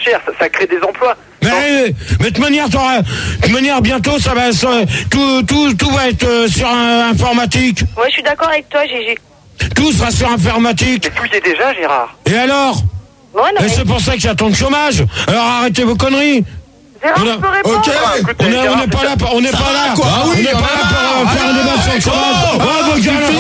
cher, ça crée des emplois. Mais de manière, bientôt, ça va, tout va être sur informatique. Ouais, je suis d'accord avec toi, Gégé. Tout sera sur informatique. Mais tout y est déjà, Gérard. Et alors? Ouais, non, Et c'est pour ça qu'il y a tant de chômage. Alors arrêtez vos conneries. Gérard, je peux répondre. Ok. On n'est pas là pour faire un débat sur le chômage. Bravo,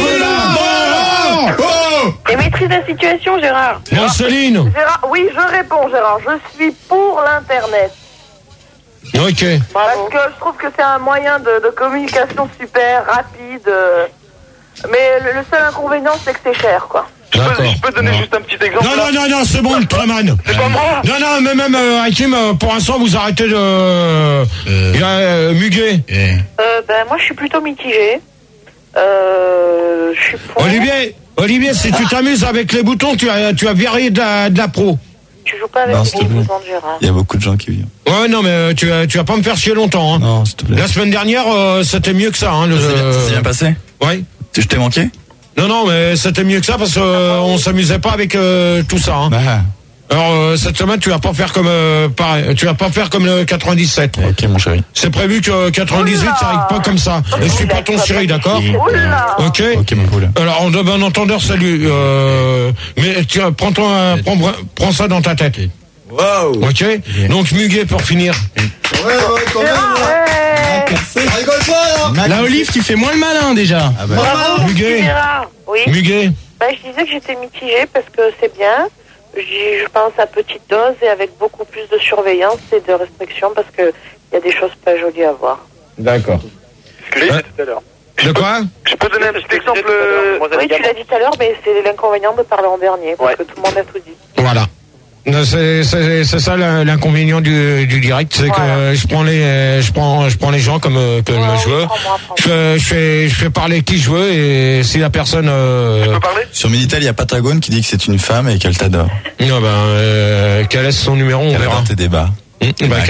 Et maîtrise la situation, Gérard. Bon, Céline. Gérard, oui, je réponds, Gérard. Je suis pour l'Internet. Ok. Parce que je trouve que c'est un moyen de communication super rapide. Mais le seul inconvénient, c'est que c'est cher, quoi. Je peux donner juste un petit exemple. Non, c'est bon, le Traman. C'est pas moi. Non, mais même Hakim, pour l'instant, vous arrêtez de... Il y a Muguet. Moi, je suis plutôt mitigé. Je suis pour... Olivier, si tu t'amuses avec les boutons, tu as viré de la pro. Tu joues pas avec les boutons de Gérard. Il y a beaucoup de gens qui viennent. Ouais, non, mais tu vas pas me faire chier longtemps. Hein. Non, s'il te plaît. La semaine dernière, c'était mieux que ça. Hein, Ça s'est bien passé? Ouais. Je t'ai manqué? Non, mais c'était mieux que ça parce qu'on s'amusait pas avec tout ça. Hein. Alors cette semaine, tu vas pas faire comme pareil, tu vas pas faire comme le 97. Ok, mon chéri. C'est prévu que 98, ça arrive pas comme ça. Et je suis pas ton chéri, d'accord? Ok. Ok, mon poule. Alors on donne un entendeur, salut. Mais tu prends ça dans ta tête. Wow. Ok. Donc Muguet pour finir. Ouais, quand même. Rigole pas, là. La Olive, tu fais moins le malin déjà. Ah bah. Bravo, Muguet. Gérard. Oui. Muguet. Je disais que j'étais mitigée parce que c'est bien. Je pense à petite dose et avec beaucoup plus de surveillance et de restrictions parce que il y a des choses pas jolies à voir. D'accord. Ce que j'ai dit tout à l'heure. De quoi? Je peux donner un petit exemple. Oui, tu l'as dit tout à l'heure, mais c'est l'inconvénient de parler en dernier parce que tout le monde a tout dit. Voilà. C'est ça l'inconvénient du direct, c'est que je prends les gens comme je veux. Je fais parler qui je veux et si la personne Tu peux parler? Sur Minitel, il y a Patagone qui dit que c'est une femme et qu'elle t'adore. Non qu'elle laisse son numéro, on verra. Tes débats. Oui. En fait,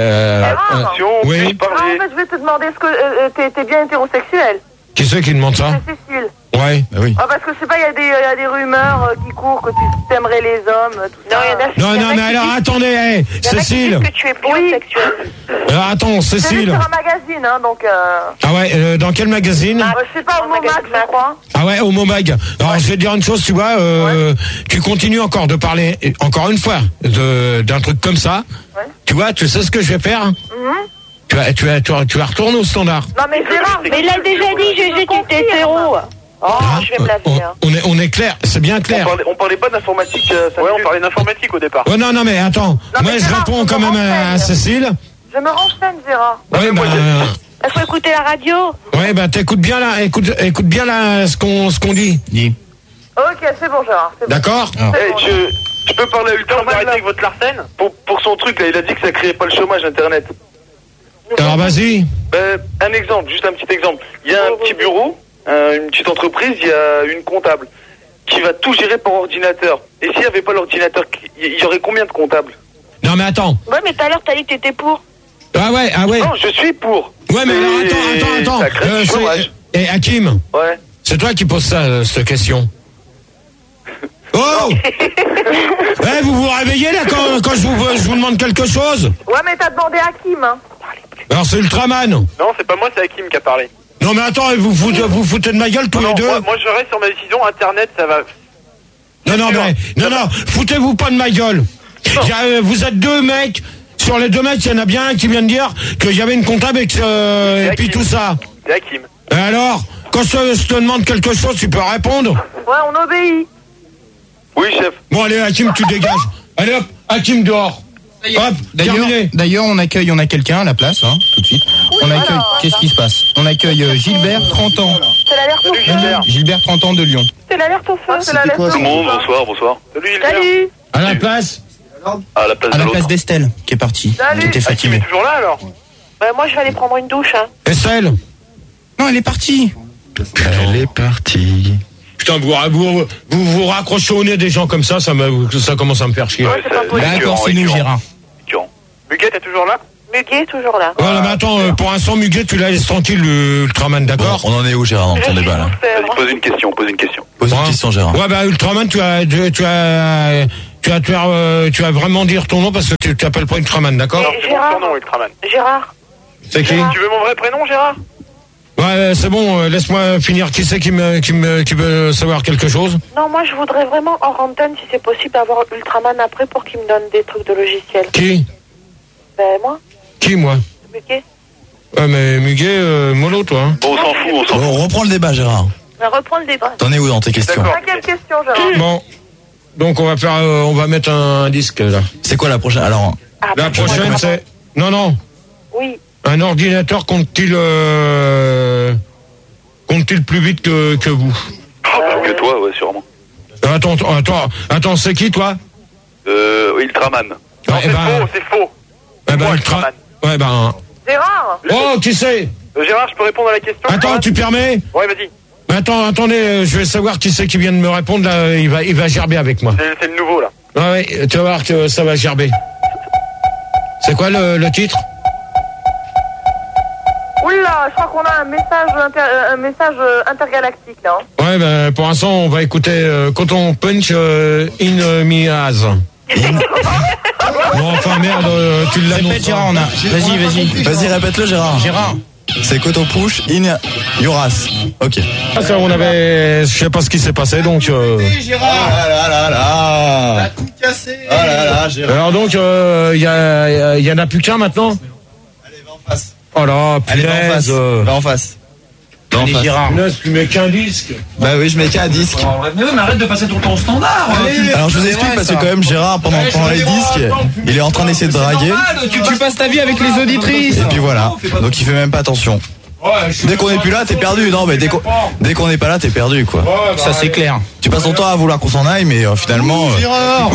je vais te demander est-ce que t'es bien hétérosexuel? Qui c'est qui demande ça? C'est Cécile. Ouais. Bah oui. Parce que je sais pas, il y a des rumeurs qui courent que tu aimerais les hommes, tout ça. Non, mais alors attendez, Cécile. Que tu es bisexuel. Alors attends, C'est Cécile. sur un magazine, hein, donc. Ah ouais, dans quel magazine? Je sais pas, au Momac, je crois. Ah ouais, au Momag. Alors je vais te dire une chose, tu vois, tu continues encore de parler, encore une fois, d'un truc comme ça. Ouais. Tu vois, tu sais ce que je vais faire? Tu vas retourner au standard. Non mais Gérard, mais il a déjà dit, Gégé, qu'il était hétéro. Je vais me laver. On est clair, c'est bien clair. On parlait pas d'informatique. On parlait d'informatique au départ. Oh, non, mais attends. Moi, je réponds quand même à Cécile. Je me renseigne, Gérard. Ouais, il faut écouter la radio. Ouais, t'écoutes bien là, écoute bien là ce qu'on dit. Ok, c'est bon, Gérard. D'accord. Je peux parler à Ultra avec votre Larsen pour son truc là, il a dit que ça créait pas le chômage internet. Alors vas-y. Un exemple, juste un petit exemple. Il y a un petit bureau, une petite entreprise, il y a une comptable qui va tout gérer par ordinateur. Et s'il n'y avait pas l'ordinateur, il y aurait combien de comptables? Non mais attends. Ouais, mais tout à l'heure t'as dit que t'étais pour. Ah ouais. Non, je suis pour. Ouais, mais alors, attends. Ça crée du chômage. Et Hakim. Ouais. C'est toi qui poses ça, cette question. Oh. Vous vous réveillez là quand je vous demande quelque chose? Ouais, mais t'as demandé à Hakim, hein. Alors c'est Ultraman. Non, c'est pas moi, c'est Hakim qui a parlé. Non mais attends, vous foutez de ma gueule tous les deux. Moi je reste sur ma décision, internet ça va. Non, foutez-vous pas de ma gueule. Vous êtes deux mecs. Sur les deux mecs, il y en a bien un qui vient de dire qu'il y avait une comptable et puis tout ça. C'est Hakim. Et alors, quand je te demande quelque chose, tu peux répondre? Ouais, on obéit. Oui, chef. Bon, allez, Hakim, tu dégages. Allez hop, Hakim dehors. Hop, terminé. D'ailleurs, on a quelqu'un à la place, hein, tout de suite. On accueille, qu'est-ce qui se passe? On accueille Gilbert, 30 ans. C'est l'alerte au feu. Gilbert, 30 ans de Lyon. C'est l'alerte au feu, c'est l'alerte au feu. Tout le monde, bonsoir. Salut Gilbert. Salut. À la place? À la place À de la place d'Estelle, qui est partie. Salut. Qui était Hakim fatiguée. est toujours là alors? Moi je vais aller prendre une douche, hein. Estelle? Non, elle est partie. Elle est partie. Putain, vous raccrochez au nez des gens comme ça commence à me faire chier. Ouais, c'est pas possible. D'accord, c'est nous, Gérard. Muguet, t'es toujours là? Muguet est toujours là. Ouais, mais attends, pour l'instant, Muguet, tu la laisses tranquille, Ultraman, d'accord? On en est où, Gérard, dans ton débat, là? Vas-y, pose une question. Pose une question, Gérard. Ouais, Ultraman, tu as tu vas vraiment dire ton nom parce que tu t'appelles pas Ultraman, d'accord? Et Gérard. Non, Ultraman. Gérard. C'est qui? Tu veux mon vrai prénom, Gérard? Ouais, c'est bon, laisse-moi finir. Qui c'est qui veut savoir quelque chose? Non, moi je voudrais vraiment hors antenne, si c'est possible, avoir Ultraman après pour qu'il me donne des trucs de logiciel. Qui? Ben moi. Qui, moi? Muguet. Ouais, mais Muguet, mollo, toi. Hein. Bon, on s'en fout, On reprend le débat, Gérard. On reprend le débat. T'en es où dans tes questions? D'accord. Quelle question, Gérard? Bon. Donc, on va mettre un disque, là. C'est quoi la prochaine? Alors, La prochaine, c'est... Non. Oui. Un ordinateur compte-t-il plus vite que vous? Que toi, ouais, sûrement. Attends, c'est qui, toi? Ultraman. Non, c'est faux. Moi, Ultraman. Ouais, ben... Gérard. Oh, qui c'est? Gérard, je peux répondre à la question? Attends, tu permets? Ouais, vas-y. Attendez, je vais savoir qui c'est qui vient de me répondre, là, il va gerber avec moi. C'est le nouveau, là. Ouais, tu vas voir que ça va gerber. C'est quoi le titre? Oula, je crois qu'on a un message intergalactique, là. Ouais, ben, pour l'instant, on va écouter Coton Punch in Miaz. Bon, enfin, merde, tu l'annonces. Répète, Gérard, on a. Vas-y, répète-le, Gérard. Gérard. C'est Coton Push in Yoras. Ok. Ça, je sais pas ce qui s'est passé, donc... Gérard. Ah là. La coupe cassée. Ah là, Gérard. Alors donc, il y en a plus qu'un maintenant? Allez, va en face. Oh là, Allez, va en face. Allez, Gérard. Tu mets qu'un disque. Bah oui, je mets qu'un disque. Mais oui, mais arrête de passer ton temps au standard. Alors je vous explique parce que quand même Gérard pendant les disques, il est en train d'essayer de draguer. Tu passes ta vie avec les auditrices. Et puis voilà. Donc il fait même pas attention. Dès qu'on est plus là, t'es perdu. Non, mais dès qu'on n'est pas là, t'es perdu, quoi. Ça, c'est clair. Tu passes ton temps à vouloir qu'on s'en aille, mais finalement. Gérard.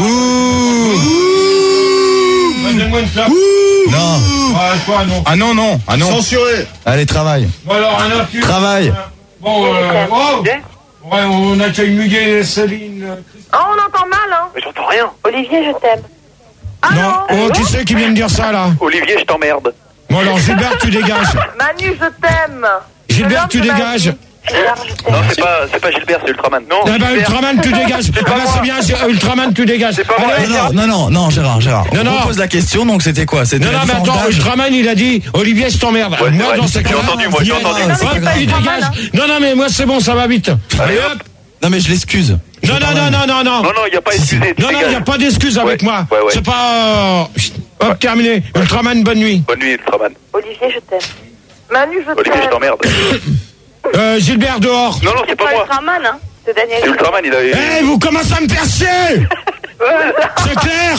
Donne-moi une clap. Non. Toi, non. Ah non. Censuré. Allez, travaille. Bon, alors, un appui. Travaille. Bon, ouais, on accueille Muguet, Céline, Christine. Oh, on entend mal, hein. Mais j'entends rien. Olivier, je t'aime. Ah Non, oh, qui c'est qui vient de dire ça, là? Olivier, je t'emmerde. Bon, alors, Gilbert, tu dégages. Manu, je t'aime. Gilbert, tu dégages. Gilbert, je t'aime. Non, c'est pas Gilbert, c'est Ultraman. Non, Eh ben, Ultraman, tu dégages. Ah ben, c'est bien, Ultraman, tu dégages. C'est pas moi. Allez, Non, Gérard. Non. On pose la question, donc c'était quoi? C'était Non, la mais différence attends, d'âge. Ultraman, il a dit, Olivier, je t'emmerde. Ouais, Moi, ouais, dans ce j'ai cas-là, entendu, moi, j'ai entendu. C'est pas grave. il dégage. Non, mais moi, c'est bon, ça va vite. Allez, hop. Non, mais je l'excuse. Non. Non, il n'y a pas excusé. Non, il n'y a pas d'excuse avec moi. Ouais. C'est pas... Hop, terminé. Ultraman, bonne nuit. Bonne nuit, Ultraman. Olivier, je t'aime. Manu, je Olivier, je t'aime. t'emmerde. Gilbert, dehors. Non, c'est pas moi. Ultraman, hein. C'est Daniel. C'est Ultraman, il avait... Eh, vous commencez à me faire chier. C'est clair?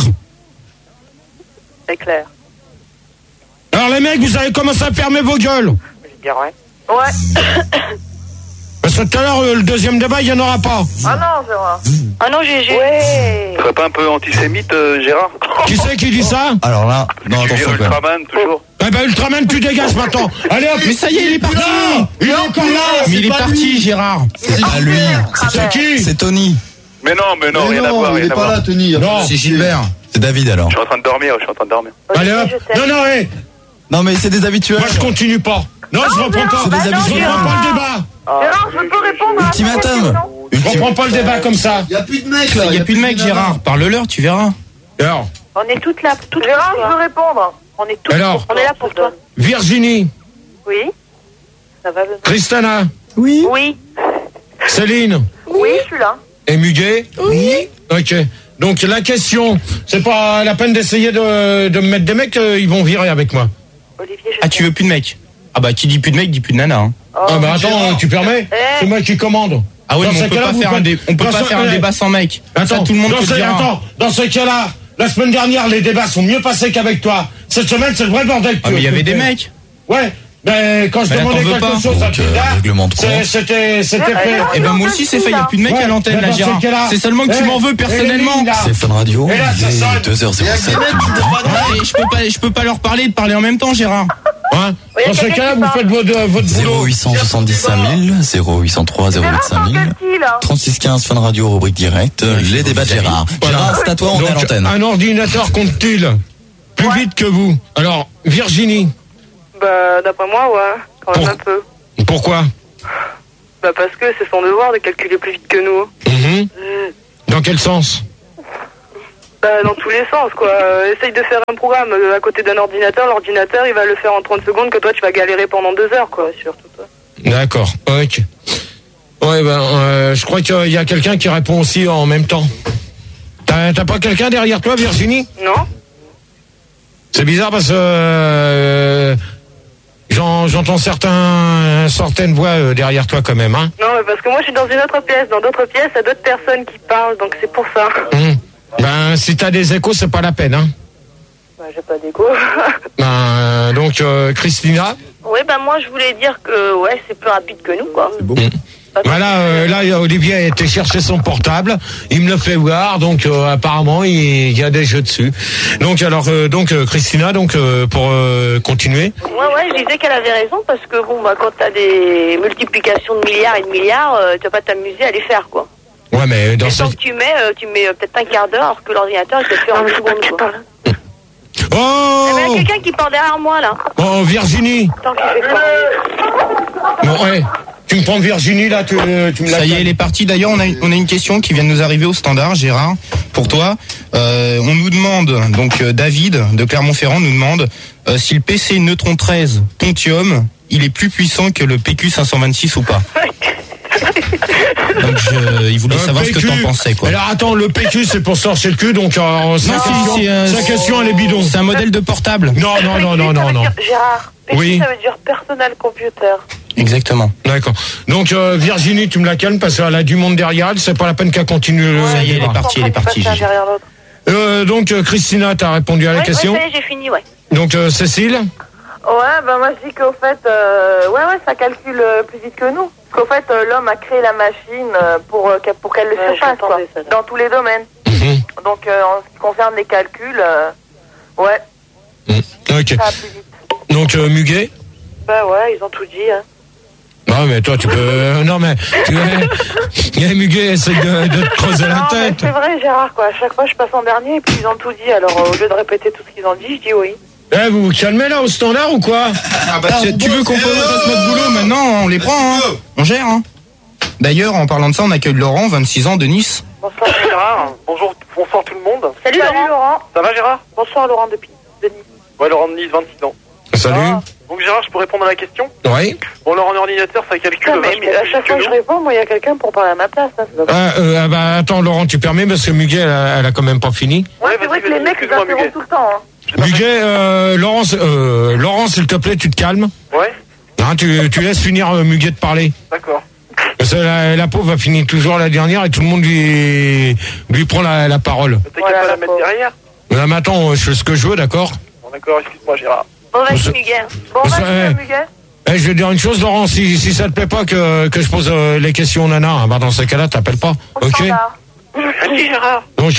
C'est clair. Alors, les mecs, vous avez commencé à fermer vos gueules. Je dirais. Ouais. Parce que tout à l'heure, le deuxième débat, il n'y en aura pas. Ah non, Gérard. Ah non, GG. Ouais. Tu serais pas un peu antisémite, Gérard? Qui c'est qui dit ça? Alors là, non, Tu attention viens quand même. Ultraman, toujours. Eh ben, Ultraman, tu dégages maintenant. Allez, hop. Mais ça y est, il est parti. Non, il est encore là. Mais il est parti, Gérard. C'est pas lui. C'est qui? C'est Tony. Mais non, rien à voir, rien à voir. Tony. Non. C'est Gilbert. C'est David alors. Je suis en train de dormir. Allez, hop. Non, hé. Non, mais c'est des habituels. Moi, je continue pas. Non, je reprends pas. C'est des Je habituels. reprends pas le débat. Gérard, je peux répondre à Ultimatum. Je reprends pas le débat comme ça. Il y a plus de mecs là. Il y a plus de mecs, Gérard. Parle-leur, tu verras. Alors, On est toutes là. Gérard, je veux répondre. On est toutes. Alors. On est là pour toi. Virginie, Oui. Ça va venir. Christina, Oui. Céline Oui, je suis là. et Muguet. Oui. Ok. Donc la question, c'est pas la peine d'essayer de me mettre des mecs, ils vont virer avec moi. Olivier, je Ah, tu veux plus de mecs? Ah bah, qui dit plus de mecs, dit plus de nana. Hein. Ah bah attends, tu permets? C'est moi qui commande. Ah ouais, Dans mais ce on peut cas-là, pas vous faire faites- on peut dans pas ce- faire un débat sans mec. Attends, Ça, tout le monde dans peut ce- le dire. attends, dans ce cas-là, la semaine dernière, les débats sont mieux passés qu'avec toi. Cette semaine, c'est le vrai bordel. Ah, mais il y avait des mecs. Ouais, mais quand je Mais là, demandais t'en veux quelque pas. chose à Donc, Pindar, règlement de compte. c'était fait. Eh ben, moi aussi, c'est fait, il y a plus de mecs à l'antenne, là, Gérard. C'est seulement que tu m'en veux personnellement. C'est Fun Radio. Et là, ça Il est sonne. 2h07. Ouais, je peux pas leur parler, de parler en même temps, Gérard. Hein? Dans ce cas-là, vous faites votre boulot. 0870 5000, 0803 08 5000. 3615 Fun Radio, rubrique directe, les débats de Gérard. Gérard, c'est à toi, on est à Donc, l'antenne. un ordinateur compte-t-il plus vite que vous? Alors, Virginie, Bah, d'après moi, ouais. Quand même un peu. pourquoi? Bah, parce que c'est son devoir de calculer plus vite que nous. Mhm. Dans quel sens? Dans tous les sens, quoi. Essaye de faire un programme à côté d'un ordinateur. L'ordinateur, il va le faire en 30 secondes, que toi, tu vas galérer pendant 2 heures, quoi, surtout toi. D'accord, ok. Ouais, je crois qu'il y a quelqu'un qui répond aussi en même temps. T'as pas quelqu'un derrière toi, Virginie? Non. C'est bizarre parce que j'entends certaines voix derrière toi quand même, hein. Non, mais parce que moi, je suis dans une autre pièce. Dans d'autres pièces, il y a d'autres personnes qui parlent, donc c'est pour ça. Si t'as des échos, c'est pas la peine, hein. J'ai pas d'écho. Donc, Christina? Oui, moi, je voulais dire que, ouais, c'est plus rapide que nous, quoi. C'est beau. Voilà, là, Olivier a été chercher son portable, il me le fait voir, donc apparemment il y a des jeux dessus. Donc Christina, pour continuer. Ouais, je disais qu'elle avait raison parce que quand t'as des multiplications de milliards et de milliards, tu vas pas t'amuser à les faire, quoi. Ouais, mais dans ce que tu mets peut-être un quart d'heure, alors que l'ordinateur il te fait en seconde, quoi. Oh! Il y a quelqu'un qui parle derrière moi là. Oh, Virginie. Tant qu'il fait quoi. Bon, ouais. Tu me prends Virginie là, tu me la. Ça y est, elle est partie. D'ailleurs, on a une question qui vient de nous arriver au standard, Gérard, pour toi. On nous demande, donc David de Clermont-Ferrand nous demande si le PC Neutron 13 Pontium, il est plus puissant que le PQ 526 ou pas. Donc il voulait savoir PQ, ce que t'en pensais, quoi. Alors attends, le PQ c'est pour sortir le cul, donc sa question elle est bidon. C'est un modèle de portable. Non. Gérard, PQ oui. Ça veut dire Personal Computer. Exactement. D'accord. Donc Virginie, tu me la calmes parce qu'elle a du monde derrière elle, c'est pas la peine qu'elle continue. Ça y est, elle est partie. Donc Christina, t'as répondu à la question. Oui, j'ai fini, ouais. Donc Cécile. Ouais, moi je dis qu'au fait, ça calcule plus vite que nous. Parce qu'au fait, l'homme a créé la machine pour qu'elle le surpasse, quoi, dans tous les domaines. Donc en ce qui concerne les calculs, ouais. Ok. Ça va plus vite. Donc Muguet. Ouais, ils ont tout dit, hein. Non mais toi tu peux... Non mais... Muguet essaie de te creuser la tête. C'est vrai Gérard, quoi. À chaque fois je passe en dernier et puis ils ont tout dit. Alors au lieu de répéter tout ce qu'ils ont dit, je dis oui. Vous vous calmez là au standard ou quoi? Tu veux qu'on fasse notre boulot maintenant? On les prend, hein. On gère, hein. D'ailleurs, en parlant de ça, on accueille Laurent, 26 ans, de Nice. Bonsoir Gérard, bonsoir tout le monde. Salut Laurent. Ça va Gérard? Bonsoir Laurent de Nice. Ouais, Laurent de Nice, 26 ans. Salut. Donc Gérard, je peux répondre à la question? Oui. Bon, alors en ordinateur, ça calcule mais à chaque fois que je réponds, moi il y a quelqu'un pour parler à ma place. Hein, attends Laurent, tu permets parce que Muguet elle a quand même pas fini. Ouais, c'est vrai que les mecs ils interrompent tout le temps. Hein. Muguet, Laurent, s'il te plaît, tu te calmes. Ouais. Hein, tu laisses finir Muguet de parler. D'accord. Parce que la pauvre va finir toujours la dernière et tout le monde lui prend la parole. T'inquiète pas la mettre derrière. Là maintenant, je fais ce que je veux, d'accord? Bon, d'accord, excuse-moi Gérard. Bon, vas-y Muguet. Muguet. Je vais dire une chose, Laurent, si ça te plaît pas que je pose les questions nana, dans ces cas-là, t'appelles pas. Ok? Merci Gérard.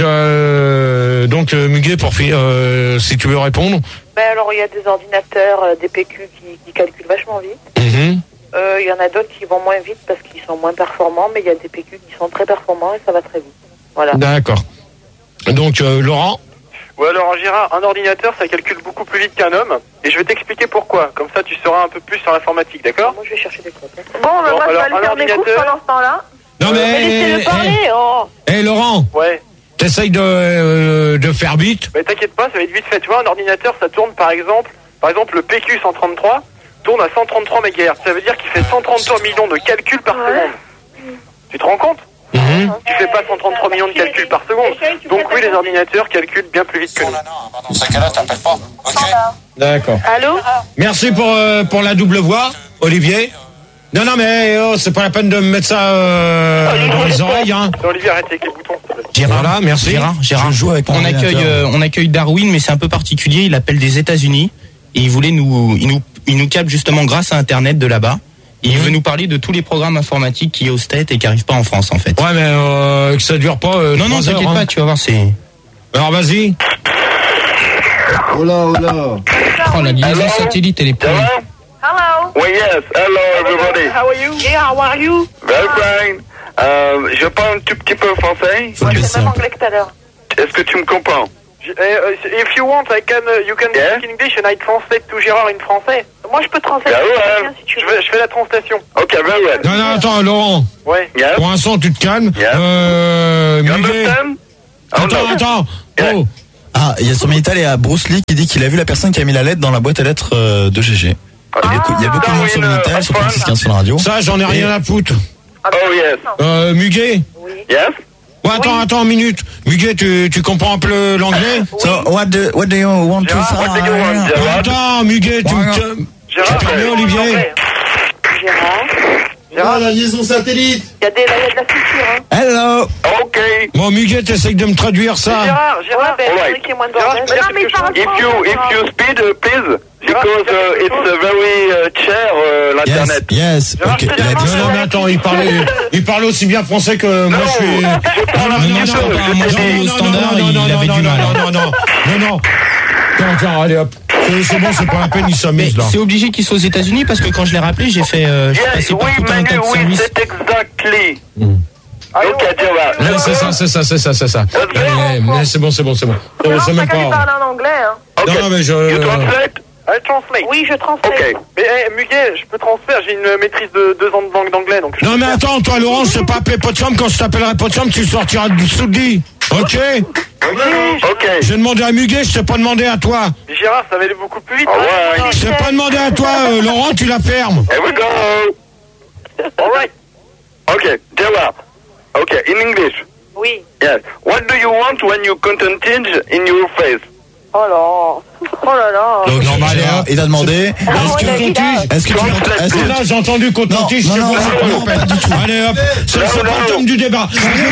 Donc Muguet, si tu veux répondre. Alors il y a des ordinateurs, des PQ qui calculent vachement vite. Il y en a d'autres qui vont moins vite parce qu'ils sont moins performants, mais il y a des PQ qui sont très performants et ça va très vite. Voilà. D'accord. Donc Laurent. Ouais, alors Gérard, un ordinateur ça calcule beaucoup plus vite qu'un homme et je vais t'expliquer pourquoi. Comme ça tu sauras un peu plus sur l'informatique, d'accord? Moi je vais chercher des codes. Bon, moi je vais aller faire mes cours pendant ce temps-là. Non mais laissez-le parler. Laurent. Ouais. T'essayes de faire vite. Mais t'inquiète pas, ça va être vite fait. Tu vois, un ordinateur ça tourne par exemple le PQ 133 tourne à 133 MHz. Ça veut dire qu'il fait 133 millions de calculs par seconde. Tu te rends compte? Tu fais pas 133 millions de calculs par seconde. Donc oui, les ordinateurs calculent bien plus vite que nous. Dans ce cas-là, t'appelles pas. Ok. D'accord. Allô? Merci pour la double voix, Olivier. Non, mais c'est pas la peine de me mettre ça dans les oreilles, hein. Olivier, arrête avec les boutons. Gérard, voilà, merci. Gérard, Je joue avec on accueille Darwin, mais c'est un peu particulier. Il appelle des États-Unis et il nous capte justement grâce à Internet de là-bas. Il veut nous parler de tous les programmes informatiques qui est au STET et qui arrivent pas en France, en fait. Ouais, mais que ça dure pas. Non, t'inquiète pas, tu vas voir, c'est. Alors vas-y. Oh là. Oh, la liaison satellite, elle est pourrie. Hello. Oui, yes. Hello, everybody. How are you? Yeah, how are you? Very fine. Je parle un tout petit peu français. Moi, j'ai même anglais que tout à l'heure. Est-ce que tu me comprends? If you want, you can speak English and I translate to Gérard in français. Moi, je peux translater si tu veux. Je fais la translation. Ok, very well. Non, attends, Laurent. Ouais. Yes. Pour l'instant, tu te calmes. Yes. You Muguet. understand? Attends. Oh. Ah, il y a sur Minitel, il y a Bruce Lee qui dit qu'il a vu la personne qui a mis la lettre dans la boîte à lettres de GG. Il y a beaucoup de monde sur Minitel, sur 3615 sur la radio. Ça, j'en ai rien à foutre. Oh yes. Muguet. Yes. Ouais, attends une minute. Muguet, tu comprends un peu l'anglais? So, what do you want to say? Attends, Muguet, tu parles Olivier? Gérard, la liaison satellite. Il y a de la culture, hein. Hello. Ok. Bon, Muguet, t'essayes de me traduire ça. Gérard, qu'il y ait moins de bordel. Non, mais il parle If you speed, please, because it's very cher, l'internet. Yes. Okay. Non, mais attends, il parle aussi bien français que moi je suis. Non. Attends, allez hop. C'est bon, c'est pas la peine, il s'amuse là. C'est obligé qu'il soit aux États-Unis parce que quand je l'ai rappelé, j'ai passé par tout un tas de services. C'est exactly. Ok, Gérard. C'est ça. Allez, c'est bon. C'est même pas. parler en anglais, hein. Non, mais You translate? I translate. Oui, je translate. Ok. Mais Muguet, je peux transférer, j'ai une maîtrise de 2 ans de langue d'anglais, donc. Non, mais attends, toi, Laurent, je t'ai pas appelé Potsdam. Quand je t'appellerai Potsdam, tu sortiras du sous-dit. Ok? Ok. J'ai demandé à Muguet, je t'ai pas demandé à toi. Gérard, ça va aller beaucoup plus vite. Je t'ai pas demandé à toi, Laurent, tu la fermes. Here we go. Alright. Ok, Gérard. Ok, in English. Oui. Yes. What do you want when you contentage in your face? Oh là là. Donc, il a demandé. Est-ce que tu Là, j'ai entendu qu'on tige, c'est bon, c'est pas la peine. Allez hop, c'est le thème du débat.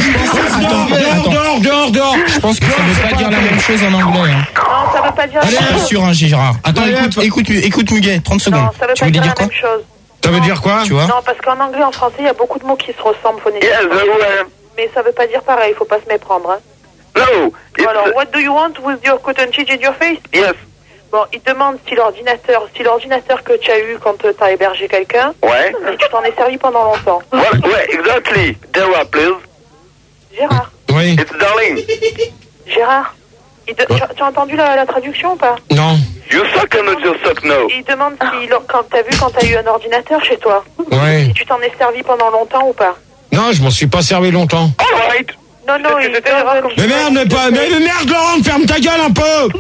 Dehors. Je pense que ça veut pas dire la même chose en anglais. Non, ça veut pas dire la Je suis pas sûr, Gérard. Attends, écoute Muguet, 30 secondes. Non, ça veut pas dire la même chose. Ça veut dire quoi? Tu vois? Non, parce qu'en anglais, en français, il y a beaucoup de mots qui se ressemblent phonétiquement. Mais ça veut pas dire pareil, il faut pas se méprendre, hein. No. Alors, what do you want with your cottage in your face? Yes. Bon, il demande si l'ordinateur que tu as eu quand tu as hébergé quelqu'un, si tu t'en es servi pendant longtemps. Ouais, exactly. Gérard, please. Gérard. Oui. It's darling. Gérard. Tu as entendu la traduction ou pas? Non. You suck or not you suck, no. Il demande si, quand t'as eu un ordinateur chez toi, Oui. si tu t'en es servi pendant longtemps ou pas. Non, je m'en suis pas servi longtemps. All right. Non, il mais merde, Laurent, ferme ta gueule un peu.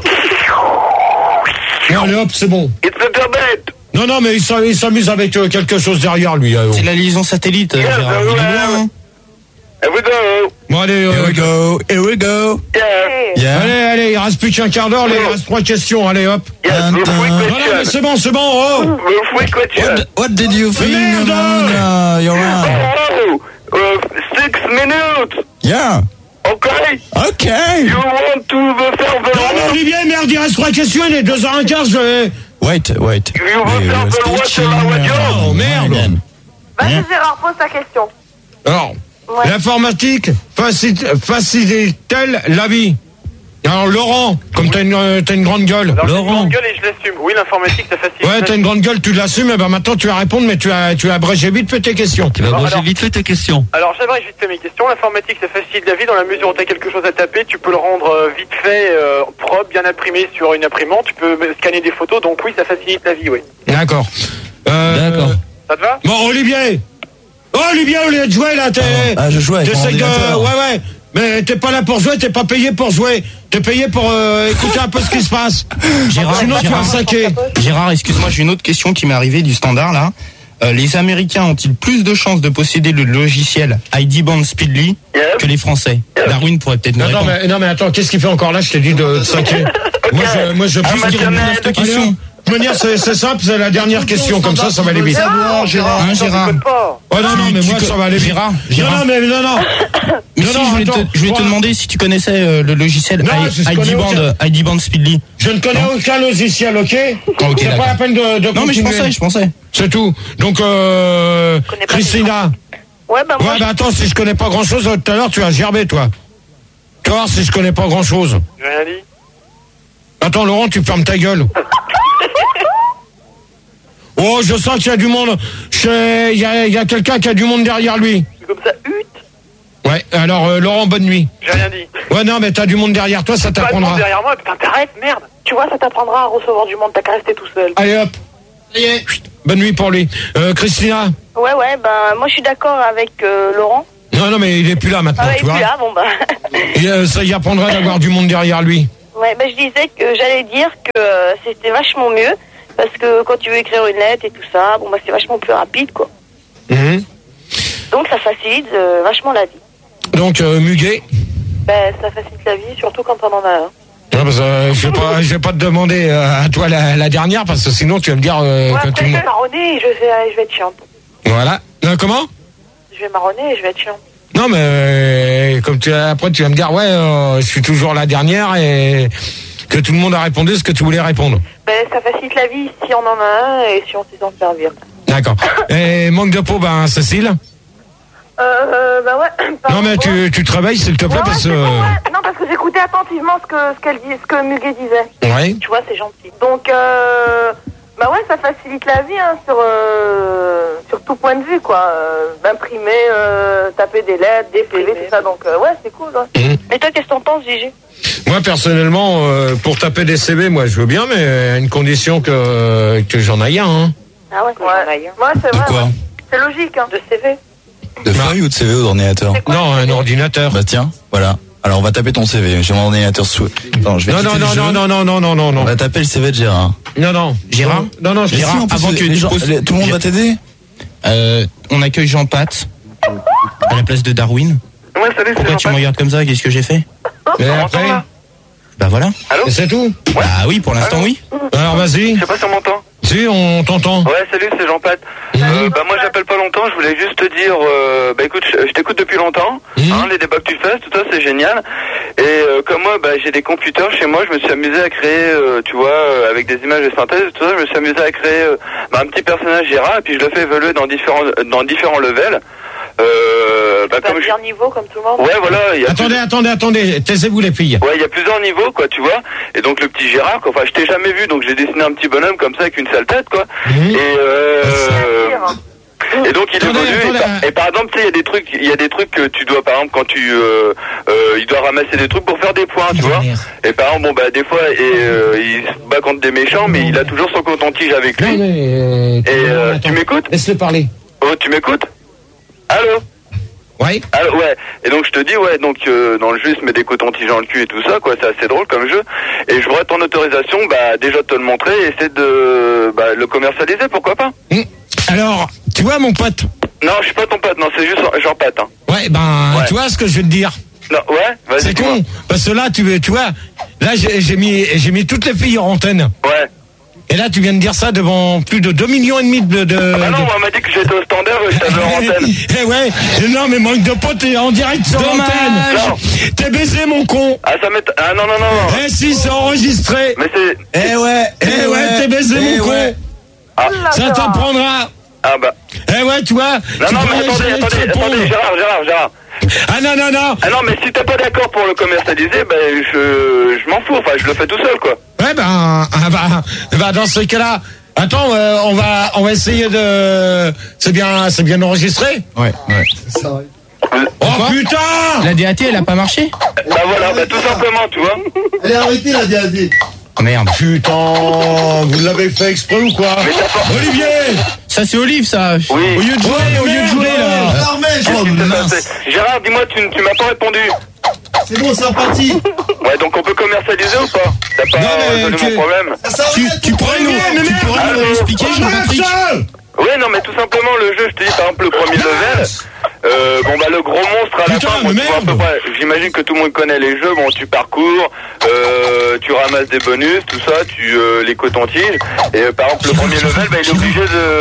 Allez hop, c'est bon. It's internet. Non, mais il s'amuse avec quelque chose derrière lui. C'est la liaison satellite, Gérard. Il est loin, hein. Here we go. Bon, allez, Here we go. Yeah. Allez, il reste plus qu'un quart d'heure, il reste 3 questions, allez hop. Yes, Non, mais c'est bon, oh. What did you think? You're right. 6 minutes. Yeah. Okay. You want to the server? Non, Olivier, merde, il reste 3 questions, il est 2h15, je vais... Wait. You want server watch la radio? Oh, merde. Vas-y, Gérard, pose ta question. Alors, l'informatique facilite-t-elle la vie? Alors, Laurent, comme t'as une grande gueule. Alors, Laurent. j'ai une grande gueule et je l'assume. Oui, l'informatique, ça facilite. Ouais, t'as une grande gueule, tu l'assumes, et ben maintenant tu vas répondre, mais tu as abrégé vite fait tes questions. tes questions. Alors, j'abrège vite fait mes questions. L'informatique, ça facilite la vie dans la mesure où t'as quelque chose à taper, tu peux le rendre vite fait, propre, bien imprimé sur une imprimante, tu peux scanner des photos, donc oui, ça facilite la vie, oui. D'accord. D'accord. Ça te va? Bon, Olivier, au lieu de jouer là, je jouais avec mon ordinateur. Ouais. Mais t'es pas là pour jouer, t'es pas payé pour jouer. T'es payé pour écouter un peu ce qui se passe. Gérard, excuse-moi, j'ai une autre question qui m'est arrivée du standard là. Les Américains ont-ils plus de chances de posséder le logiciel ID Band Speedly que les Français? Darwin pourrait peut-être nous répondre. Non mais attends, qu'est-ce qu'il fait encore là? Je t'ai dit de saquer. Moi je pense qu'il y a cette question. De toute manière, c'est simple, c'est la dernière question, comme ça va aller vite. Gérard. Oh non, mais moi, ça va aller vite. Gérard. Non. Mais si, je voulais te demander si tu connaissais le logiciel ID Band Speedly. Je ne connais aucun logiciel, ok? C'est pas la peine de non, mais je pensais. C'est tout. Donc, Christina. Ouais, bah attends, si je connais pas grand chose, tout à l'heure, tu vas gerber, toi. Tu vas voir si je connais pas grand chose. J'ai rien dit. Attends, Laurent, tu fermes ta gueule. Oh, je sens qu'il y a du monde. Il y a quelqu'un qui a du monde derrière lui. C'est comme ça, Ouais, alors, Laurent, bonne nuit. J'ai rien dit. Ouais, non, mais t'as du monde derrière toi, ça t'apprendra. Pas de monde derrière moi, putain, t'arrêtes, merde. Tu vois, ça t'apprendra à recevoir du monde, t'as qu'à rester tout seul. Allez, hop. Ça y est. Bonne nuit pour lui. Christina. Ouais, bah, moi je suis d'accord avec Laurent. Non, mais il est plus là maintenant, tu vois. Il est plus là, bon bah. Et ça y apprendra d'avoir du monde derrière lui. Ouais, je disais que j'allais dire que c'était vachement mieux, parce que quand tu veux écrire une lettre et tout ça, bon bah c'est vachement plus rapide, quoi. Donc ça facilite vachement la vie. Donc, Muguet ça facilite la vie, surtout quand on en a un. Ouais, parce que je vais pas te demander à toi la dernière, parce que sinon tu vas me dire que tu... Je vais marronner et je vais être chiante. Voilà. Comment ? Je vais marronner et je vais être chiante. Non, mais comme après tu vas me dire, je suis toujours la dernière et que tout le monde a répondu ce que tu voulais répondre. Ça facilite la vie si on en a un et si on sait s'en servir. D'accord. Et manque de peau, Cécile ? Non, mais tu te réveilles, s'il te plaît, parce que... Non, parce que j'écoutais attentivement ce que Muguet disait. Ouais. Tu vois, c'est gentil. Donc, ça facilite la vie, sur tout point de vue, quoi. Imprimer, taper des lettres, des PV, tout ça. Donc, c'est cool, ouais. Et toi, qu'est-ce que t'en penses, Gigi ? Moi, personnellement, pour taper des CV, moi, je veux bien, mais à une condition que j'en aille un, hein. Ah ouais, j'en aille un. Ouais, c'est vrai. Quoi ? C'est logique, de CV. De feuille ou de CV ou d'ordinateur ? Non, un ordinateur. Bah tiens, voilà. Alors on va taper ton CV. J'ai mon ordinateur sous. Attends, je vais non. On va taper le CV de Gérard. Non. Gérard ? Non, Gérard. Avant que tout le monde va t'aider. On accueille Jean-Pat à la place de Darwin. Ouais, salut. Pourquoi tu me regardes comme ça ? Qu'est-ce que j'ai fait ? Et après ? Bah voilà. Allô ? Et c'est tout ? Bah oui, pour l'instant oui. Alors vas-y. Je sais pas si on m'entend. Si, on t'entend. Ouais, salut, c'est Jean-Pat. Moi, j'appelle pas longtemps, je voulais juste te dire, écoute, je t'écoute depuis longtemps, les débats que tu fais, tout ça, c'est génial. Et comme moi, j'ai des computers chez moi, je me suis amusé à créer, avec des images de synthèse, tout ça, je me suis amusé à créer un petit personnage Gérard, et puis je le fais évoluer dans différents levels. Comme plusieurs niveaux comme tout le monde. Ouais, voilà. Attendez, taisez-vous les filles. Ouais, il y a plusieurs niveaux, quoi, tu vois. Et donc le petit Gérard, quoi, je t'ai jamais vu, donc j'ai dessiné un petit bonhomme comme ça avec une sale tête, quoi. Et donc il évolue. Et par exemple, tu sais, il y a des trucs que tu dois, par exemple, quand il doit ramasser des trucs pour faire des points, tu vois. Et par exemple, des fois, il se bat contre des méchants, mais il a toujours son coton-tige avec lui. Et tu m'écoutes ? Laisse-le parler. Oh, tu m'écoutes ? Allô ? Ouais. Alors, ouais. Et donc je te dis, dans le jeu, il se met des cotons-tiges dans le cul et tout ça, quoi. C'est assez drôle comme jeu. Et je voudrais ton autorisation, déjà de te le montrer et essayer de le commercialiser, pourquoi pas. Alors, tu vois mon pote ? Non, je suis pas ton pote, non, c'est juste Jean-Pat. Hein. Ouais, tu vois ce que je vais te dire ? Non, ouais, vas-y. C'est con, parce que là, tu vois, là j'ai mis toutes les filles en antenne. Ouais. Et là, tu viens de dire ça devant plus de 2,5 millions de... Ah non, on m'a dit que j'étais au standard et je t'avais en antenne. Non, mais manque de pote, t'es en direct sur l'antenne. T'es baisé, mon con. Ah, ça m'est... Ah, non. Si, c'est enregistré. Mais c'est... T'es baisé, mon con. Ah. Ça t'apprendra. Ah bah. Tu vois. Non, mais attendez, Gérard. Ah non. Ah non, mais si t'es pas d'accord pour le commercialiser, je m'en fous, je le fais tout seul, quoi. Ouais, dans ce cas-là, attends, on va essayer de... C'est bien enregistré ? Ouais. Oh putain ! La DAT, elle a pas marché ? Voilà, tout simplement, tu vois. Elle est arrêtée, la DAT. Oh merde. Putain, vous l'avez fait exprès ou quoi ? Olivier ! Ça c'est Olive, ça. Oui. Au lieu de jouer là. Gérard, dis-moi, tu m'as pas répondu. C'est bon, c'est reparti. Ouais, donc on peut commercialiser ou pas ? T'as pas résolu mon problème ? Tu pourrais nous expliquer, Jean-Patrick ? Oui, non, mais tout simplement, le jeu, je te dis, par exemple, le premier level, le gros monstre à la fin, j'imagine que tout le monde connaît les jeux, tu parcours, tu ramasses des bonus, tout ça, les cotons-tiges, et par exemple, le premier level, il est obligé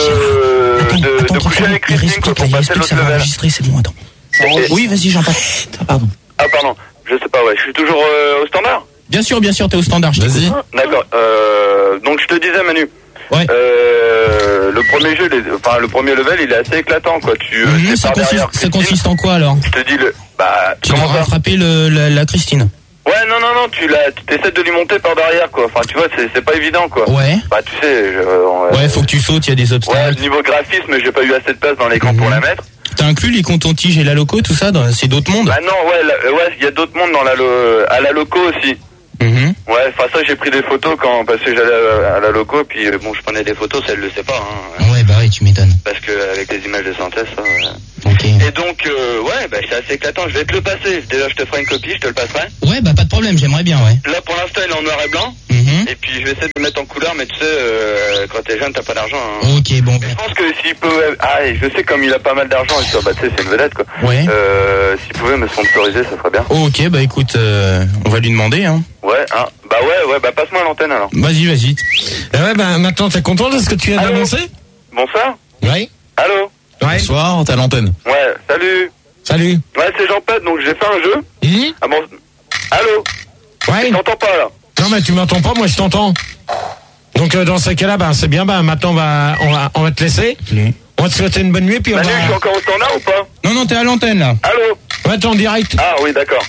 de coucher avec Christine pour passer l'autre level. C'est bon, attends. Oui, vas-y, Jean-Patrick. Pardon. Ah, pardon, je sais pas, je suis toujours au standard ? Bien sûr, t'es au standard, vas-y. D'accord, donc je te disais, Manu. Ouais. Le premier jeu, le premier level, il est assez éclatant, quoi. Ça consiste en quoi, alors ? Je te dis tu dois rattraper la Christine. Ouais, non, tu essaies de lui monter par derrière, quoi. Tu vois, c'est pas évident, quoi. Ouais. Tu sais, faut que tu sautes, il y a des obstacles. Ouais, niveau graphisme, j'ai pas eu assez de place dans l'écran pour la mettre. T'as inclus les cotons-tiges et la loco, tout ça, c'est d'autres mondes ? Non, il y a d'autres mondes à la loco aussi. Ouais, enfin ça j'ai pris des photos parce que j'allais à la loco, puis bon je prenais des photos, ça elle le sait pas. Hein. Ouais bah oui, tu m'étonnes. Parce que avec les images de synthèse, ça. Ok. Et donc ouais, bah c'est assez éclatant. Je vais te le passer. Déjà je te ferai une copie, je te le passerai. Ouais bah pas de problème, j'aimerais bien ouais. Là pour l'instant il est en noir et blanc. Et puis je vais essayer de le mettre en couleur, mais tu sais quand t'es jeune t'as pas d'argent. Hein. Ok bon. Je pense que s'il peut, et je sais comme il a pas mal d'argent, et bah tu sais c'est une vedette quoi. Ouais. S'il pouvait me sponsoriser, ça serait bien. Ok bah écoute, on va lui demander hein. Ouais, hein. Bah passe-moi l'antenne alors. Vas-y. Ouais, bah maintenant t'es content de ce que tu viens d'annoncer? Bonsoir. Oui. Allô. Ouais. Bonsoir, t'es à l'antenne. Ouais, salut. Ouais, c'est Jean-Pet, donc j'ai fait un jeu. Ah bon. Allô. Ouais. Je t'entends pas là. Non mais tu m'entends pas, moi je t'entends. Donc dans ces cas-là, c'est bien, maintenant on va te laisser. On va te souhaiter une bonne nuit, puis on va... Je suis encore au standard ou pas? Non, t'es à l'antenne là. Allô. Ouais, t'es en direct. Ah oui, d'accord.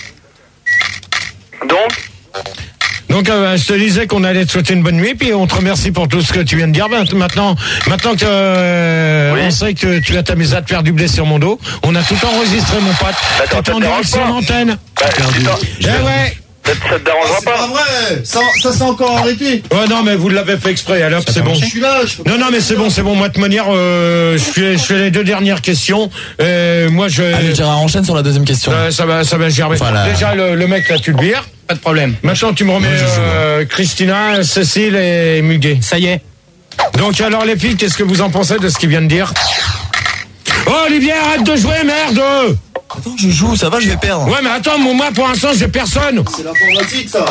Donc je te disais qu'on allait te souhaiter une bonne nuit, puis on te remercie pour tout ce que tu viens de dire. Maintenant que on sait que tu vas t'amuser à te faire du blé sur mon dos, on a tout enregistré mon pote. D'accord, t'es en direct sur l'antenne. Ouais. Ça te dérangera pas? C'est pas vrai. Ça s'est encore arrêté. Ouais, non, mais vous l'avez fait exprès. Alors c'est bon. Je suis là. Non, mais c'est bon. Moi de manière, je fais les deux dernières questions. Moi Allez, Gérard, enchaîne sur la deuxième question. Ça va gerber. Voilà. Déjà le mec là, tu le vires. Pas de problème. Maintenant tu me remets Christina, Cécile et Muguet. Ça y est. Donc alors les filles, qu'est-ce que vous en pensez de ce qu'il vient de dire? Oh Olivier, arrête de jouer, merde! Attends, je joue, ça va, je vais perdre. Ouais, mais attends, moi pour l'instant j'ai personne. C'est l'informatique ça.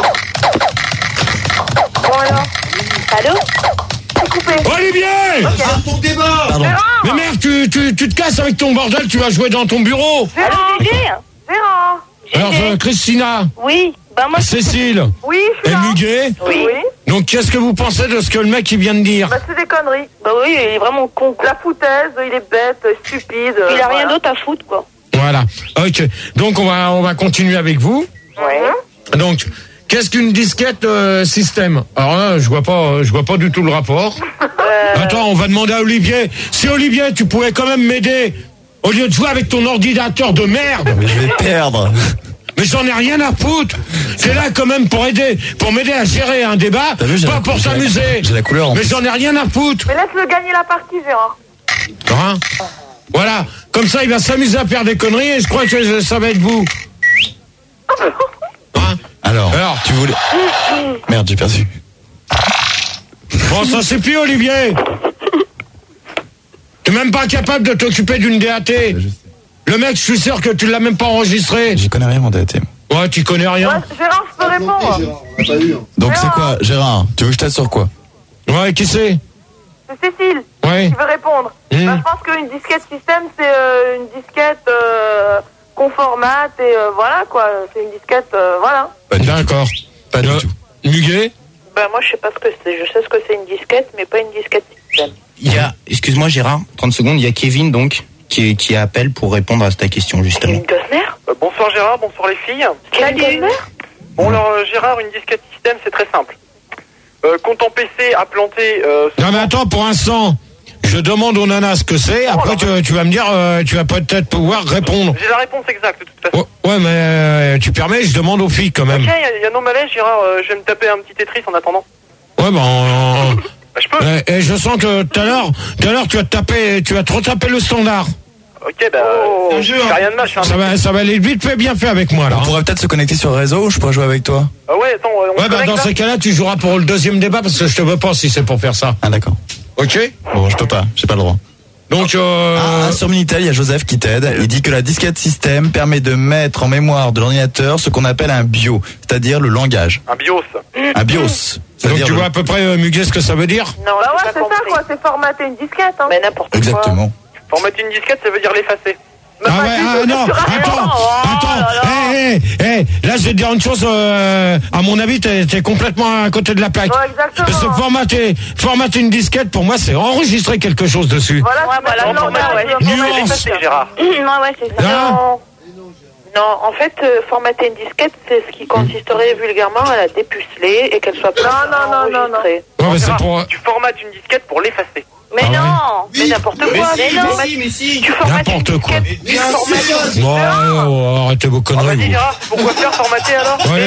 Bon alors. Allô? C'est coupé. Olivier! Arrête ton débat. Pardon. Mais merde, tu te casses avec ton bordel, tu vas jouer dans ton bureau. Gérard. Alors Christina. Oui. Bah moi. Cécile. Oui, je suis Et là. Muguet. Oui. Donc qu'est-ce que vous pensez de ce que le mec il vient de dire? Bah c'est des conneries. Bah oui, il est vraiment con. La foutaise, il est bête, stupide. Il a rien d'autre à foutre quoi. Voilà. Ok. Donc on va continuer avec vous. Ouais. Donc qu'est-ce qu'une disquette système? Alors là, je vois pas du tout le rapport. Attends, on va demander à Olivier. Si Olivier, tu pouvais quand même m'aider au lieu de jouer avec ton ordinateur de merde. Mais je vais perdre. Mais j'en ai rien à foutre. C'est là quand même pour m'aider à gérer un débat, pas pour s'amuser. J'ai la couleur. Mais j'en ai rien à foutre. Mais laisse-le gagner la partie, Gérard. Hein? Voilà. Comme ça, il va s'amuser à faire des conneries et je crois que ça va être vous. Hein? Alors, tu voulais... Merde, j'ai perdu. Bon, ça suffit, Olivier. T'es même pas capable de t'occuper d'une DAT. Le mec, je suis sûr que tu l'as même pas enregistré. J'y connais rien, mon DAT. Ouais, tu connais rien. Ouais, Gérard, je peux répondre. Donc c'est quoi, Gérard? Tu veux que je t'aide sur quoi? Ouais, qui c'est? C'est Cécile Ouais. qui veut répondre. Bah, je pense qu'une disquette système, c'est une disquette qu'on formate et voilà quoi. C'est une disquette, voilà. D'accord. Pas du tout. Muguet? Bah moi je sais pas ce que c'est. Je sais ce que c'est une disquette, mais pas une disquette système. Il y a, excuse-moi Gérard, 30 secondes, il y a Kevin donc qui appelle pour répondre à ta question justement. Une Gosner? Bonsoir Gérard, bonsoir les filles. Salut. Bon alors Gérard, une disquette système c'est très simple. Quand ton PC a planté... Non mais attends, pour l'instant, je demande aux nanas ce que c'est, après tu vas me dire, tu vas peut-être pouvoir répondre. J'ai la réponse exacte de toute façon. Ouais, mais tu permets, je demande aux filles quand même. Ok, il y a no malaise Gérard, je vais me taper un petit Tetris en attendant. Ouais, Bah, je peux. Et je sens que tout à l'heure, tu vas te retaper le standard. Ok, bah, c'est un jeu, hein. Rien de mal, Ça va aller vite fait, bien fait avec moi là. On pourrait peut-être se connecter sur le réseau, je pourrais jouer avec toi. Ah ouais, attends, on ouais, bah dans ces cas-là, tu joueras pour le deuxième débat parce que je te veux pas si c'est pour faire ça. Ah d'accord. Ok. Bon, je peux pas, j'ai pas le droit. Donc sur Minitel, il y a Joseph qui t'aide. Il dit que la disquette système permet de mettre en mémoire de l'ordinateur ce qu'on appelle un BIOS, c'est-à-dire le langage. Un BIOS. Un BIOS. Donc tu vois à peu près Muguet ce que ça veut dire? Non, bah ouais, c'est ça quoi. C'est formater une disquette. Hein. Mais n'importe quoi. Exactement. Formater une disquette, ça veut dire l'effacer. Ah ouais, non, attends, là je vais te dire une chose, à mon avis t'es complètement à côté de la plaque. Ouais, exactement. Parce que formater une disquette, pour moi c'est enregistrer quelque chose dessus. Voilà, Nuance. Gérard. Non, ouais, c'est ça. Hein? Non, en fait, formater une disquette, c'est ce qui consisterait vulgairement à la dépuceler et qu'elle soit pas enregistrée. Ouais, mais c'est pour... Tu formates une disquette pour l'effacer. Mais non, mais n'importe quoi. Mais si. Tu formates une N'importe quoi. disquette. Ouais, arrêtez vos conneries. Vas-y, vous. Gérard, pourquoi faire formater alors? Ouais,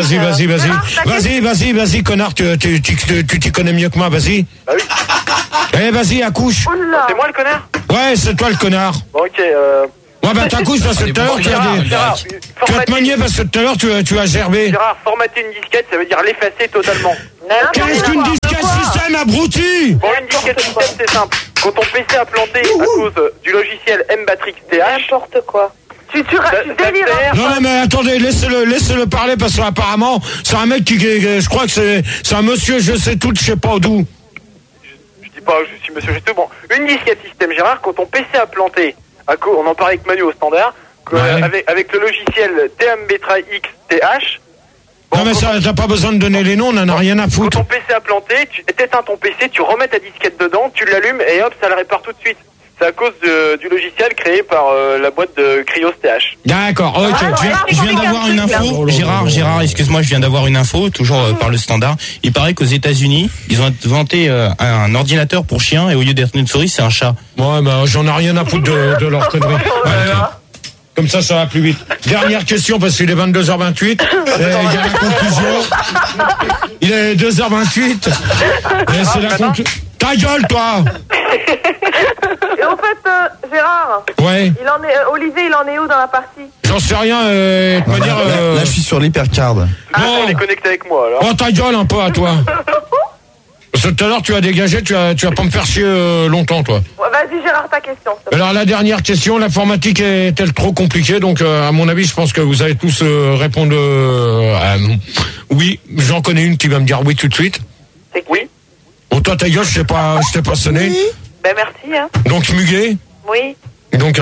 vas-y, connard, tu t'y connais mieux que moi, vas-y. Bah oui. Allez, vas-y, accouche. C'est moi le connard? Ouais, c'est toi le connard. Bon, ok, Ouais, bah t'accouches parce que tout à l'heure, tu vas te manier parce que tout à l'heure, tu as gerbé. Gérard, formater une disquette, ça veut dire l'effacer totalement. Qu'est-ce qu'une disquette système, abruti? Pour une disquette système, c'est simple. Quand ton PC a planté à cause du logiciel MBatrix TH... N'importe quoi. Tu délires. Non, mais attendez, laissez-le parler parce qu'apparemment, c'est un mec je crois que c'est un monsieur, je sais tout, je sais pas d'où. Je dis pas, je suis monsieur Géto. Bon, une disquette système, Gérard, quand ton PC a planté, on en parlait avec Manu au standard, avec le logiciel DMBatrix TH... Non mais ça, t'as pas besoin de donner les noms, on en a rien à foutre. Quand ton PC a planté, tu éteins ton PC, tu remets ta disquette dedans, tu l'allumes et hop, ça le répare tout de suite. C'est à cause du logiciel créé par la boîte de Cryos TH. D'accord, ok. Je viens d'avoir une info. Gérard, excuse-moi, je viens d'avoir une info, toujours par le standard. Il paraît qu'aux États-Unis, ils ont inventé un ordinateur pour chien et au lieu d'être une souris, c'est un chat. Ouais, bah j'en ai rien à foutre de leur connerie. Comme ça va plus vite. Dernière question, parce qu'il est 22h28. Il y a la conclusion. Il est 2h28. Et c'est la conclusion. Ta gueule, toi! Et au fait, Gérard. Ouais. Olivier, il en est où dans la partie? J'en sais rien, Là, je suis sur l'hypercard. On est connecté avec moi, alors. Oh, ta gueule un peu à toi. Parce que tout à l'heure, tu as dégagé, tu vas pas me faire chier longtemps, toi. Ouais, vas-y, Gérard, ta question. Alors, la dernière question, l'informatique est-elle trop compliquée? Donc, à mon avis, je pense que vous allez tous répondre oui. J'en connais une qui va me dire oui tout de suite. C'est oui. Bon, toi, ta gueule, je t'ai pas sonné. Oui. Ben, merci, hein. Donc, Muguet. Oui. Donc,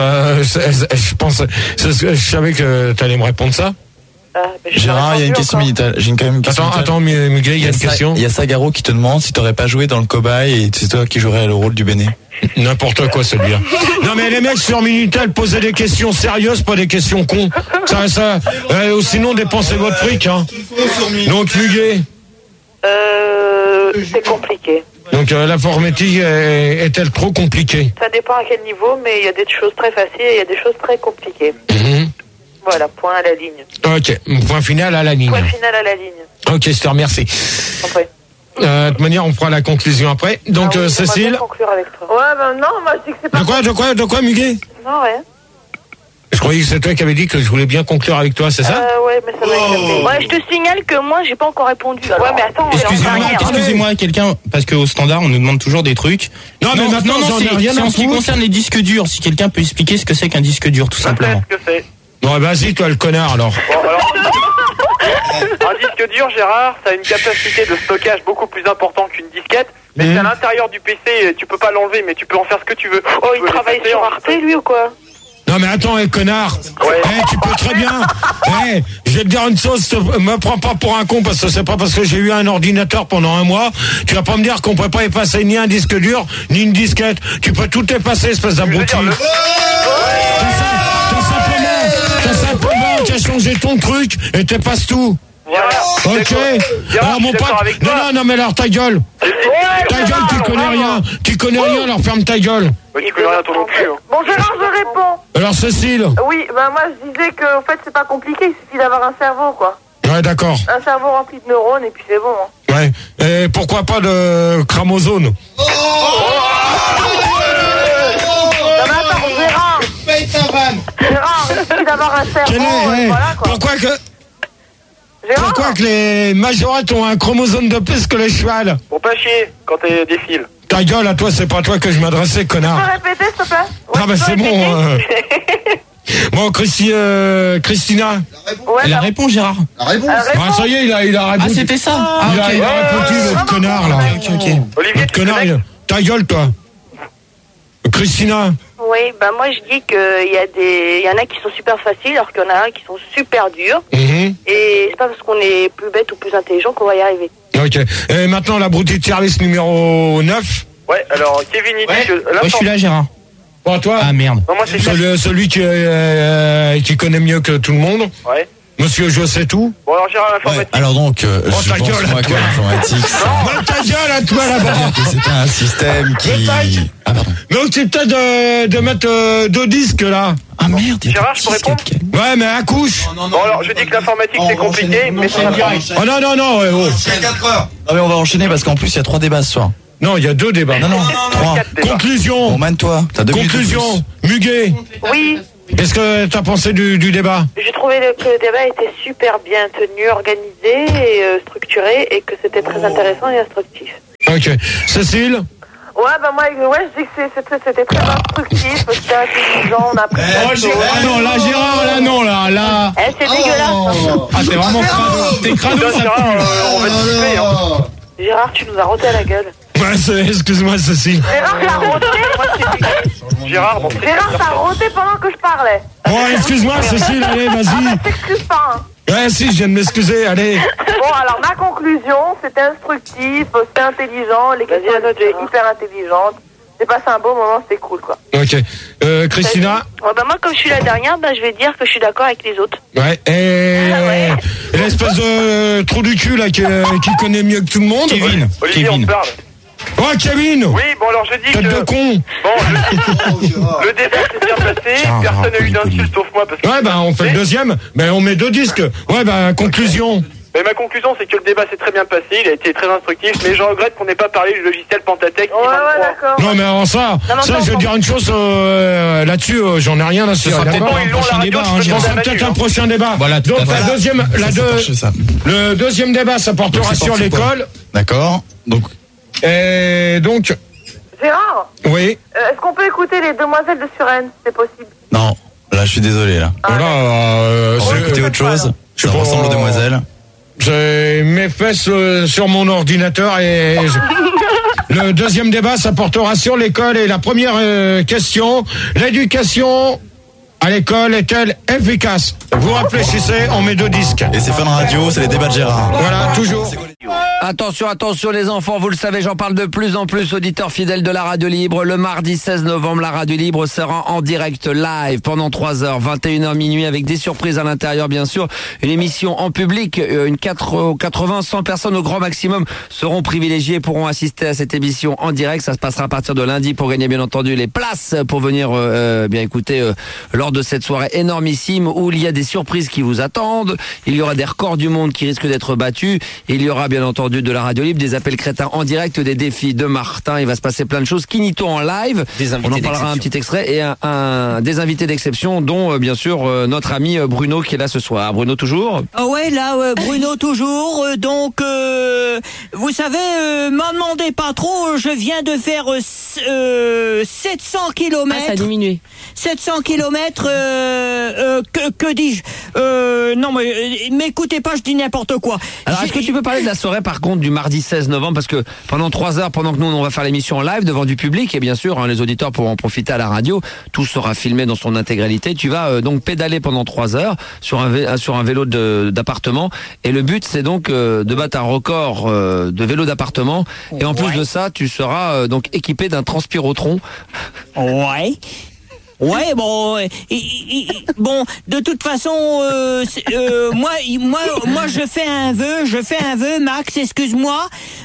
je savais que t'allais me répondre ça. Gérard, il y a une question militaire. J'ai quand même une question. Attends, Muguet, il y a une question. Il y a Sagaro qui te demande si t'aurais pas joué dans le cobaye et c'est toi qui jouerais le rôle du Béné. N'importe quoi, celui-là. Non, mais les mecs sur Minitel posaient des questions sérieuses, pas des questions cons. Sinon, dépensez votre fric, hein. Donc, Muguet. C'est compliqué. Donc, l'informatique est-elle trop compliquée? Ça dépend à quel niveau, mais il y a des choses très faciles et il y a des choses très compliquées. Voilà, point à la ligne. Ok, point final à la ligne. Point final à la ligne. Ok, je te remercie. Après. De toute manière, on fera la conclusion après. Donc, oui, Cécile. Bien conclure avec toi. Ouais, ben non, moi je dis que c'est pas. De quoi, Muguet? Non, ouais. Je croyais que c'est toi qui avais dit que je voulais bien conclure avec toi, c'est ça? Ouais, mais ça m'a échappé. Ouais, je te signale que moi, j'ai pas encore répondu. Alors. Ouais, mais attends, excusez-moi, quelqu'un, parce qu'au standard, on nous demande toujours des trucs. Non, mais maintenant, c'est en ce qui concerne les disques durs. Si quelqu'un peut expliquer ce que c'est qu'un disque dur, tout simplement. Qu'est-ce que c'est? Bon, vas-y, toi, le connard, alors. Bon, alors. Un disque dur, Gérard, ça a une capacité de stockage beaucoup plus importante qu'une disquette. Mais c'est à l'intérieur du PC, tu peux pas l'enlever, mais tu peux en faire ce que tu veux. Oh, il travaille sur Arte, lui, ou quoi? Non mais attends, connard. Ouais. Tu peux très bien. Je vais te dire une chose, me prends pas pour un con parce que c'est pas parce que j'ai eu un ordinateur pendant un mois, tu vas pas me dire qu'on peut pas effacer ni un disque dur ni une disquette. Tu peux tout effacer, espèce d'abruti. T'as simplement qu'à changer ton truc et t'effaces tout. Voilà. Ok. Alors mon pote. Non, mais alors ta gueule. Ta gueule, tu connais rien, alors ferme ta gueule. Tu connais rien toi non plus. Bon, Gérard, je réponds. Alors Cécile. Oui, bah moi je disais que en fait c'est pas compliqué, il suffit d'avoir un cerveau quoi. Ouais, d'accord. Un cerveau rempli de neurones et puis c'est bon. Hein. Ouais. Et pourquoi pas de chromosome? Non mais attends, Gérard. Gérard, il suffit d'avoir un cerveau. Voilà, quoi. Pourquoi que les majorettes ont un chromosome de plus que les chevals? Pour pas chier quand t'es défile. Ta gueule, à toi, c'est pas à toi que je m'adressais, connard. Tu peux répéter, s'il te plaît? Ah bah c'est bon. Bon, Christina. Elle a répondu, Gérard. Ah, ça y est, il a répondu. Ah, c'était ça. Il a répondu, votre connard, là. Ok. Olivier, Votre connard, ta gueule, toi. Christina. Oui, bah moi je dis qu'il y en a qui sont super faciles alors qu'il y en a qui sont super durs. Et c'est pas parce qu'on est plus bête ou plus intelligent qu'on va y arriver. Ok. Et maintenant, l'abruti de service numéro 9. Ouais, alors Kevin, il dit que... Ouais, je suis là, Gérard. Bon, toi. Ah merde. Non, moi, c'est Celui qui connaît mieux que tout le monde. Ouais. Monsieur, je sais tout. Bon, alors, Gérard, l'informatique. Alors donc, ta je pense gueule, moi que toi. l'informatique, Ta gueule à toi là-bas. c'est un système qui... Ah pardon. Donc, c'est peut-être de mettre 2 disques là. Ah merde. Gérard, je peux répondre? Ouais, mais à couche. Bon, alors, je dis que l'informatique, c'est compliqué, mais c'est direct. Oh non, oh. C'est 4 heures. Non mais on va enchaîner parce qu'en plus il y a 3 débats ce soir. Non, il y a 2 débats. Non, 3. Conclusion. Bon, mène-toi. T'as 2 minutes de Conclusion. Muguet. Oui, Qu'est-ce que t'as pensé du débat? j'ai trouvé que le débat était super bien tenu, organisé et structuré et que c'était très intéressant et instructif. Ok. Cécile? Ouais, bah moi, je dis que c'était très instructif, c'était intelligent, on a appris. Ah non, là, Gérard, là, non, là. C'est dégueulasse. Ah, t'es vraiment crado. T'es crado, ça Gérard, pue. on va discuter, hein. Gérard, tu nous as roté à la gueule. Ouais, excuse-moi, Cécile. Gérard, t'as roté. Gérard, bon, Gérard, t'as roté pendant que je parlais. Bon, excuse-moi, Cécile, allez, Ah, vas-y. t'excuses pas, hein. Ouais, si, je viens de m'excuser, allez. Bon, alors ma conclusion, c'était instructif, c'était intelligent, les questions étaient hyper intelligentes. J'ai passé un beau moment, c'était cool, quoi. Ok. Christina? Bah moi, comme je suis la dernière, je vais dire que je suis d'accord avec les autres. Ouais. Et l'espèce de trou du cul, là, qui connaît mieux que tout le monde. Kevin. Olivier, on te parle. Oh, Kevin! Oui, bon, alors, je dis Tête que... de con! Bon, le débat s'est bien passé, personne n'a eu d'insulte sauf moi, parce que... Ouais, bah, on fait le deuxième, mais on met 2 disques. Ouais, bah, conclusion. Mais ma conclusion, c'est que le débat s'est très bien passé, il a été très instructif, mais je regrette qu'on n'ait pas parlé du logiciel Pentatech. Ouais, d'accord. Non, mais avant ça, je vais dire une chose là-dessus, j'en ai rien à se faire. Bon, ils l'ont la radio, Je pense peut-être un prochain débat. Voilà, tout donc à fait. le deuxième débat, ça portera sur l'école. D'accord. Donc Et donc, Gérard, oui. est-ce qu'on peut écouter les Demoiselles de Suresnes, c'est possible? non, là je suis désolé là. Voilà. On va écouter autre chose. Ça pas- ressemble aux demoiselles. J'ai mes fesses sur mon ordinateur et le deuxième débat, ça portera sur l'école. Et la première question, l'éducation à l'école est-elle efficace? Vous réfléchissez, on met 2 disques. Et c'est Fun Radio, c'est les débats de Gérard. Voilà, toujours. Attention les enfants, vous le savez, j'en parle de plus en plus, auditeurs fidèles de la Radio Libre. Le mardi 16 novembre, la Radio Libre sera en direct live pendant 3 heures, 21h minuit, avec des surprises à l'intérieur, bien sûr. Une émission en public, 80-100 personnes au grand maximum seront privilégiées, pourront assister à cette émission en direct. Ça se passera à partir de lundi pour gagner, bien entendu, les places pour venir bien écouter lors de cette soirée énormissime où il y a des surprises qui vous attendent. Il y aura des records du monde qui risquent d'être battus. Il y aura, bien entendu, de la Radio Libre, des appels crétins en direct, des défis de Martin. Il va se passer plein de choses. Kinito en live. On en parlera un petit extrait et des invités d'exception, dont bien sûr notre ami Bruno qui est là ce soir. Bruno toujours. Ah ouais, là Bruno toujours. Donc vous savez, m'en demandez pas trop. Je viens de faire 700 km. Ah, ça a diminué. 700 km. Que dis-je Non mais m'écoutez pas, je dis n'importe quoi. Alors est-ce que tu peux parler de la soirée par contre du mardi 16 novembre, parce que pendant 3 heures, pendant que nous on va faire l'émission en live devant du public, et bien sûr les auditeurs pourront en profiter à la radio, tout sera filmé dans son intégralité. Tu vas donc pédaler pendant 3 heures sur un vélo d'appartement, et le but c'est donc de battre un record de vélo d'appartement, et en plus de ça tu seras donc équipé d'un transpirotron. Ouais. Ouais, bon, bon, de toute façon, moi, je fais un vœu, Max, excuse-moi.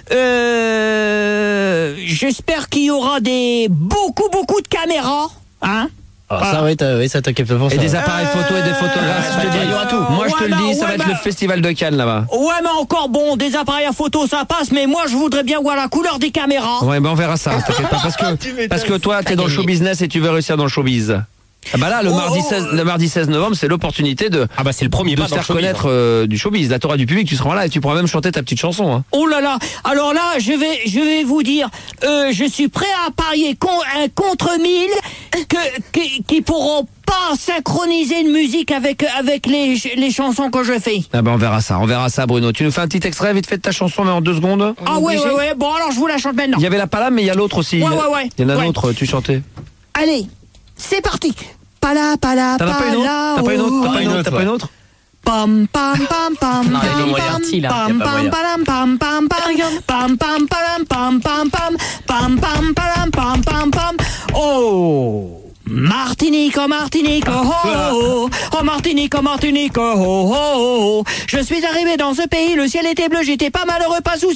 J'espère qu'il y aura beaucoup de caméras, hein. Ça, oui, ça t'inquiète pas pour ça. Et des appareils photo et des photographes. Il y aura tout. Moi, je te le dis, ça va être le festival de Cannes là-bas. Ouais, mais encore bon, des appareils à photo, ça passe, mais moi, je voudrais bien voir la couleur des caméras. Ouais, ben on verra ça. T'inquiète pas, parce que toi, t'es dans le show business et tu veux réussir dans le showbiz. Ah bah là, le mardi 16 novembre, c'est l'opportunité de c'est le premier pas se faire connaître du showbiz. Là, t'auras du public, tu seras là et tu pourras même chanter ta petite chanson. Hein. Oh là là. Alors là, je vais vous dire, je suis prêt à parier contre 1000 qui pourront pas synchroniser une musique avec les chansons que je fais. Ah bah on verra ça, Bruno. Tu nous fais un petit extrait vite fait de ta chanson, mais en 2 secondes. Ah ouais. Bon alors je vous la chante maintenant. Il y avait la palame, mais il y a l'autre aussi. Ouais. Il y en a un autre, tu chantais. Allez, c'est parti. Pala. T'as pas une autre Pam pam pam pam. Non, il est Moriarty là. Pam pam pam pam pam pam pam pam pam pam pam pam pam pam pam pam pam. Oh. Martinique, oh Martinique, oh oh oh, oh Martinique, oh Martinique, oh oh oh. Je suis arrivé dans ce pays, le ciel était bleu, j'étais pas malheureux, pas soucieux.